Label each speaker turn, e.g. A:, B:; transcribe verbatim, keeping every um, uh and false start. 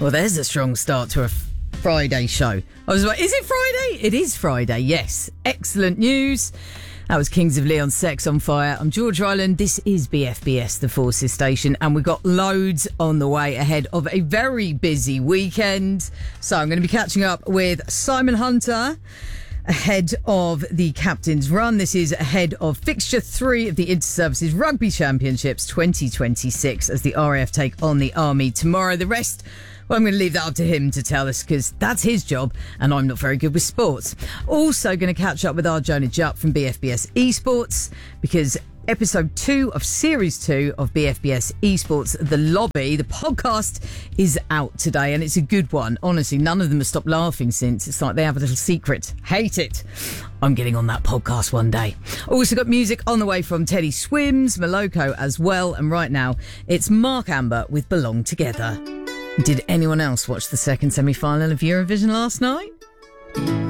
A: Well, there's a strong start to a Friday show. I was like, is it Friday? It is Friday, yes. Excellent news. That was Kings of Leon, Sex on Fire. I'm George Ryland. This is B F B S, the Forces Station, and we've got loads on the way ahead of a very busy weekend. So I'm going to be catching up with Simon Hunter ahead of the captain's run. This is ahead of fixture three of the Inter-Services Rugby Championships twenty twenty-six as the R A F take on the Army tomorrow. The rest, well, I'm going to leave that up to him to tell us because that's his job and I'm not very good with sports. Also going to catch up with our Jonah Jupp from B F B S Esports because episode two of series two of B F B S Esports, The Lobby, the podcast is out today and it's a good one. Honestly, none of them have stopped laughing since. It's like they have a little secret. Hate it. I'm getting on that podcast one day. Also got music on the way from Teddy Swims, Moloko as well. And right now it's Mark Amber with Belong Together. Did anyone else watch the second semi-final of Eurovision last night?